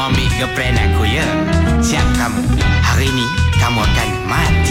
ambil girlfriend aku ya. Siap kamu. Hari ni kamu akan mati.